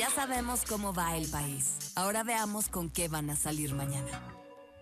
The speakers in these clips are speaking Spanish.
Ya sabemos cómo va el país. Ahora veamos con qué van a salir mañana.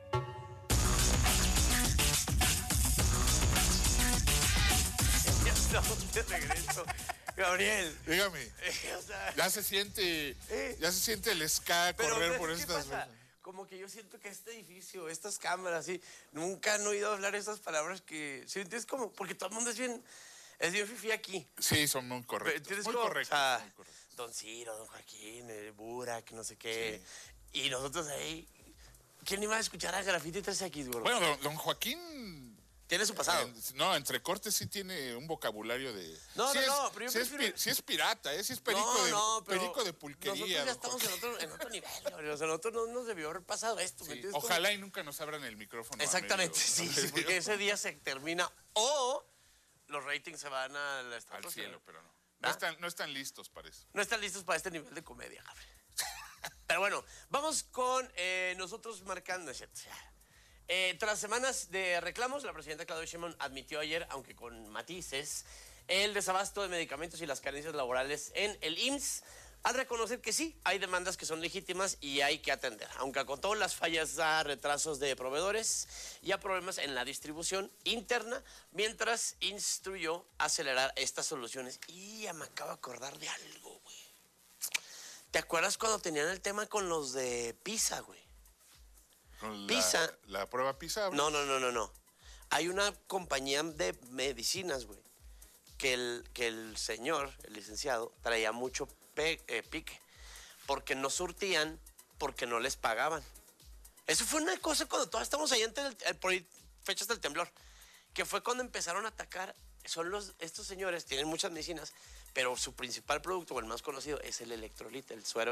Ya estamos de regreso. Gabriel. Dígame. O sea, Ya se siente el ska pero correr ¿sabes por qué estas pasa? Como que yo siento que este edificio, estas cámaras, sí, nunca han oído hablar esas palabras que... ¿Sí? Es como, porque todo el mundo es bien fifí aquí. Sí, son muy correctos. Tienes Muy como, correctos, o sea, muy correctos. Don Ciro, Don Joaquín, Burak, no sé qué. Y nosotros ahí... ¿Quién iba a escuchar a Graffiti 3X, gordo? Bueno, don Joaquín... Tiene su pasado. No, entre cortes sí tiene un vocabulario de... No, sí no, es, pero yo sí prefiero... sí es pirata, sí es perico, pero perico de pulquería. nosotros ya estamos en otro nivel, Gabriel. O sea, nosotros no nos debió haber pasado esto. ¿me Sí, entiendes? ojalá y nunca nos abran el micrófono. Exactamente, sí, porque ese día se termina o los ratings se van al Al cielo, pero no. ¿Ah? No están listos para eso. No están listos para este nivel de comedia, Gabriel. Pero bueno, vamos con nosotros marcando, ¿cierto? Tras semanas de reclamos, la presidenta Claudia Sheinbaum admitió ayer, aunque con matices, el desabasto de medicamentos y las carencias laborales en el IMSS, al reconocer que sí, hay demandas que son legítimas y hay que atender, aunque acotó las fallas a retrasos de proveedores y a problemas en la distribución interna, mientras instruyó acelerar estas soluciones. Y ya me acabo de acordar de algo, güey. ¿Te acuerdas cuando tenían el tema con los de PISA, güey? Con PISA. La prueba PISA. No. Hay una compañía de medicinas, güey, que el señor, el licenciado, traía mucho pique, porque no surtían, porque no les pagaban. Eso fue una cosa cuando todos estamos ahí por fechas del temblor, que fue cuando empezaron a atacar. Estos señores tienen muchas medicinas, pero su principal producto, o el más conocido, es el electrolite, el suero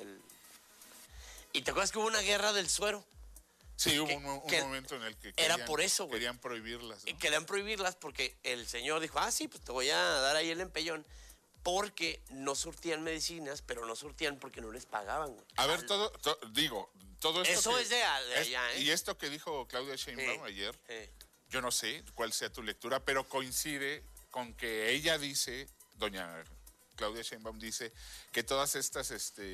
¿Y te acuerdas que hubo una guerra del suero? Sí, hubo un momento en el que era por eso, güey. Querían prohibirlas, ¿no? Querían prohibirlas porque el señor dijo, sí, pues te voy a dar ahí el empellón, porque no surtían medicinas, pero no surtían porque no les pagaban, güey. A ver, todo esto eso es de allá, ¿eh? Y esto que dijo Claudia Sheinbaum ayer, yo no sé cuál sea tu lectura, pero coincide con que ella dice, doña Claudia Sheinbaum dice, que todas estas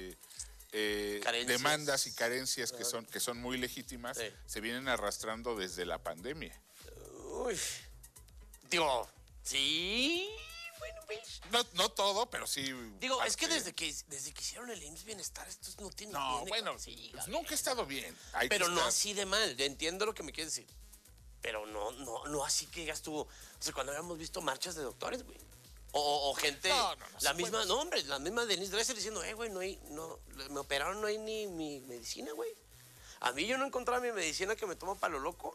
demandas y carencias que son muy legítimas se vienen arrastrando desde la pandemia. Uy, digo, sí, bueno, pues. No todo, pero sí. Digo, parte. es que desde que hicieron el IMSS Bienestar, estos no tienen bien. Bueno, pues nunca ha estado bien. Pero no así de mal, yo entiendo lo que me quieres decir. Pero no así que digas tú. O sea, cuando habíamos visto marchas de doctores, güey. O gente, la misma Denise Dresser diciendo, güey, me operaron, no hay ni mi medicina, güey. A mí yo no encontraba mi medicina que me tomo para lo loco.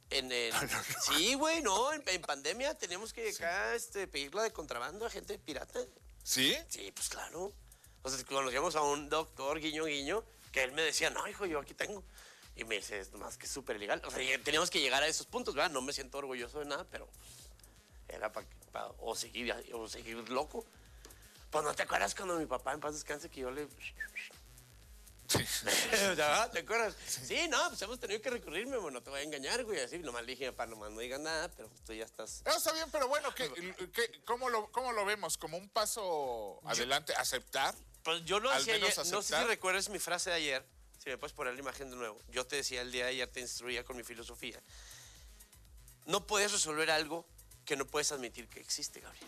Sí, güey, en pandemia teníamos que acá pedirla de contrabando a gente pirata. ¿Sí? Sí, pues claro. O sea, conocíamos a un doctor, guiño, que él me decía, no, hijo, yo aquí tengo. Y me dice, es más que súper ilegal. O sea, teníamos que llegar a esos puntos, ¿verdad? No me siento orgulloso de nada, pero era para seguir loco. Pues no te acuerdas cuando mi papá en paz descanse que yo le... Sí. ¿Te acuerdas? Sí, no, pues hemos tenido que recurrirme, bueno, no te voy a engañar, güey, así, nomás le dije, papá, nomás no digas nada, pero tú ya estás... No, está bien, pero bueno, ¿cómo lo vemos? ¿Como un paso adelante? ¿Aceptar? Pues yo lo decía ayer, no sé si aceptar. recuerdas mi frase de ayer, si me puedes poner la imagen de nuevo. Yo te decía el día de ayer, te instruía con mi filosofía. No puedes resolver algo que no puedes admitir que existe, Gabriel.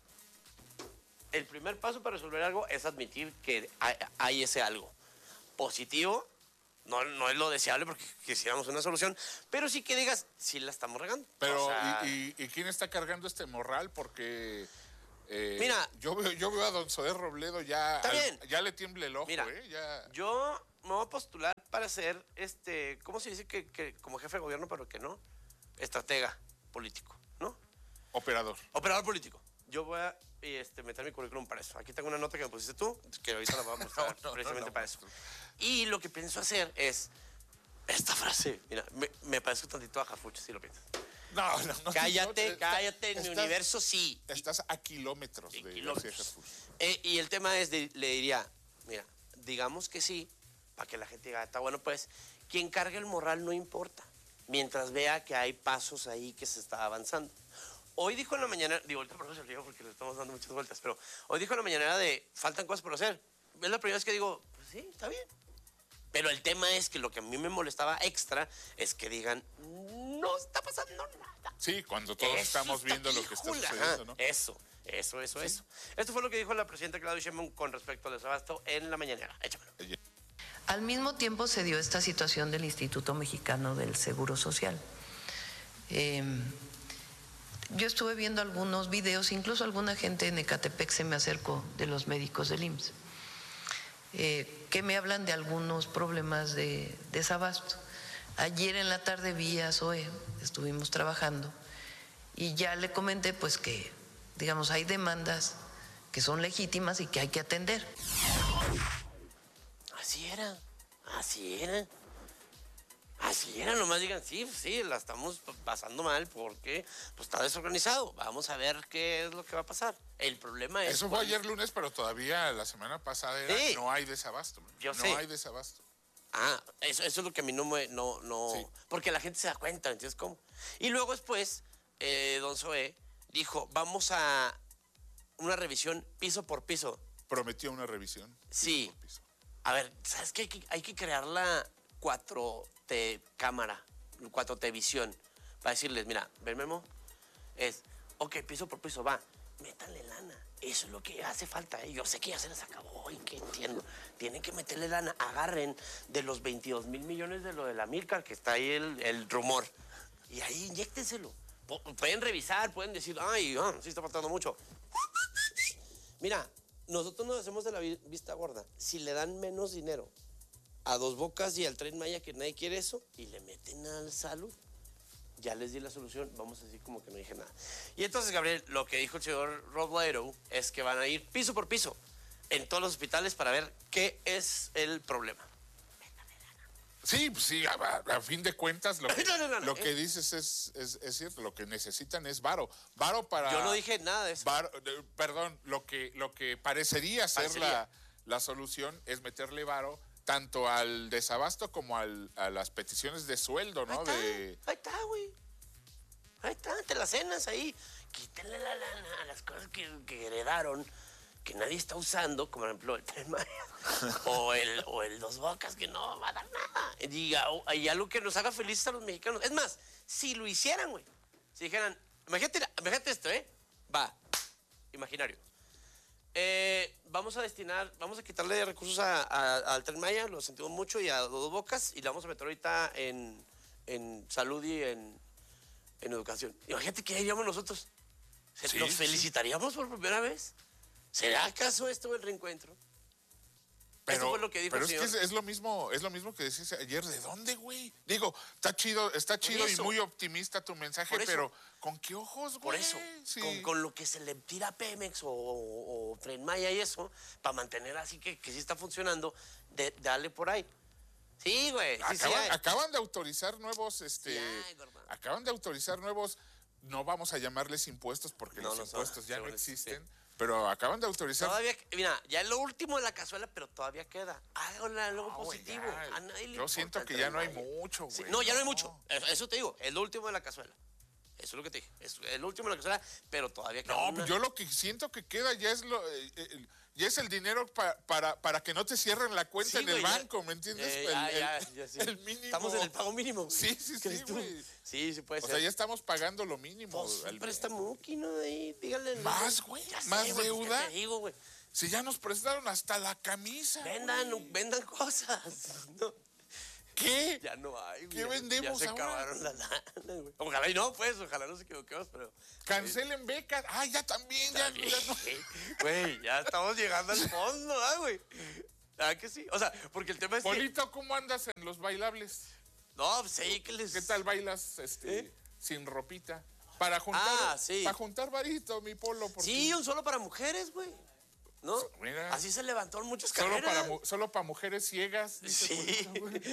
El primer paso para resolver algo es admitir que hay ese algo. Positivo, no es lo deseable porque quisiéramos una solución, pero sí que digas, sí la estamos regando. Pero, ¿y quién está cargando este morral? Porque mira, yo veo a don Zoé Robledo ya le tiembla el ojo, mira, ya. Yo me voy a postular para ser, ¿cómo se dice que como jefe de gobierno, pero que no? Estratega político, ¿no? Operador político. Yo voy a meter mi currículum para eso. Aquí tengo una nota que me pusiste tú, que ahorita la voy a mostrar precisamente para eso. Y lo que pienso hacer es esta frase. Mira, me parezco tantito a Jafucho, si lo piensas. No. Cállate, en mi universo sí. Estás a kilómetros de García Jesús. Y el tema es, le diría, mira, digamos que sí, para que la gente diga, está bueno, pues, quien cargue el morral no importa, mientras vea que hay pasos ahí que se está avanzando. Hoy dijo en la mañana, ahorita por eso se lo digo porque le estamos dando muchas vueltas, pero hoy dijo en la mañana faltan cosas por hacer. es la primera vez que digo, pues sí, está bien. Pero el tema es que lo que a mí me molestaba extra es que digan, no está pasando nada. Sí, cuando todos estamos viendo lo que está sucediendo, ¿no? Eso. Esto fue lo que dijo la presidenta Claudia Sheinbaum con respecto al desabasto en la mañanera. Échamelo. Al mismo tiempo se dio esta situación del Instituto Mexicano del Seguro Social. Yo estuve viendo algunos videos, incluso alguna gente en Ecatepec se me acercó de los médicos del IMSS, que me hablan de algunos problemas de desabasto. Ayer en la tarde vi a Zoe, estuvimos trabajando, y ya le comenté pues que, digamos, hay demandas que son legítimas y que hay que atender. Así era, nomás digan, sí, la estamos pasando mal porque pues, está desorganizado. Vamos a ver qué es lo que va a pasar. El problema es... Eso fue ayer lunes, pero todavía la semana pasada era sí. No hay desabasto. Yo sé. No hay desabasto. Eso es lo que a mí no... Sí. Porque la gente se da cuenta, ¿entiendes cómo? Y luego después, don Zoé dijo, vamos a una revisión piso por piso. Prometió una revisión. Sí. Piso por piso. A ver, ¿sabes qué? Hay que crear la 4T cámara, 4T visión, para decirles, mira, ven Memo, ok, piso por piso, va, métanle lana. Eso es lo que hace falta, ¿eh? Yo sé que ya se les acabó y que entiendo. Tienen que meterle lana, agarren de los 22 mil millones de lo de la Milcar, que está ahí el rumor, y ahí inyéctenselo. Pueden revisar, pueden decir, sí está faltando mucho. Mira, nosotros nos hacemos de la vista gorda. Si le dan menos dinero a Dos Bocas y al Tren Maya, que nadie quiere eso, y le meten al salud, ya les di la solución, vamos a decir como que no dije nada. Y entonces, Gabriel, lo que dijo el señor Robledo es que van a ir piso por piso en todos los hospitales para ver qué es el problema. Sí, pues sí, a fin de cuentas lo que dices es cierto, lo que necesitan es varo. Varo para... Yo no dije nada de eso. Perdón, lo que parecería ser la solución es meterle varo tanto al desabasto como a las peticiones de sueldo, ¿no? Ahí está, güey. Ahí está, te las cenas ahí. Quítenle la lana a las cosas que heredaron, que nadie está usando, como por ejemplo el Tren Maya, o el Dos Bocas, que no va a dar nada. Y algo que nos haga felices a los mexicanos. Es más, si lo hicieran, güey, si dijeran, imagínate esto, va, imaginario. Vamos a quitarle recursos al Tren Maya, lo sentimos mucho, y a Dos Bocas, y le vamos a meter ahorita en salud y en educación. Imagínate que haríamos nosotros. ¿Nos felicitaríamos por primera vez? ¿Será acaso esto el reencuentro? Eso fue lo que dijo el señor. Es que es lo mismo que decías ayer. ¿De dónde, güey? Digo, está chido y muy optimista tu mensaje, pero ¿con qué ojos, güey? Por eso, sí. con lo que se le tira a Pemex o Tren Maya y eso, para mantener así que sí está funcionando, dale por ahí. Sí, güey. Acaban de autorizar nuevos, no vamos a llamarles impuestos porque los impuestos ya no existen. Sí. Pero acaban de autorizar. Todavía, mira, ya es lo último de la cazuela, pero todavía queda. Háganle algo positivo. A nadie le siento que ya no hay mucho, güey. Sí, no, ya no hay mucho. Eso te digo, es lo último de la cazuela. Eso es lo que te dije. Es lo último de la cazuela, pero todavía queda. No, yo lo que siento que queda ya es el dinero para que no te cierren la cuenta en el banco, ¿me entiendes? Sí. El mínimo. Estamos en el pago mínimo. Sí, güey. Sí, puede ser. O sea, ya estamos pagando lo mínimo. El préstamo, ¿no? Ahí, díganle. Más, güey. Más deuda. Ya te digo, güey. Si ya nos prestaron hasta la camisa. Vendan cosas. No. ¿Qué? Ya no hay, güey. ¿Qué vendemos ahora? Ya se ahora? acabaron la lana, güey. Ojalá y no, pues, ojalá nos equivoquemos, pero... Cancelen becas. Ya también. Ya no. Güey, ya estamos llegando al fondo, güey. ¿Ah, que sí? O sea, porque el tema es Polito, ¿cómo andas en los bailables? No, pues sí, que les... ¿Qué tal bailas sin ropita? Para juntar varito, mi Polo. Sí, un solo para mujeres, güey. ¿No? Mira, así se levantaron muchas carreras. Solo para mujeres ciegas. Sí.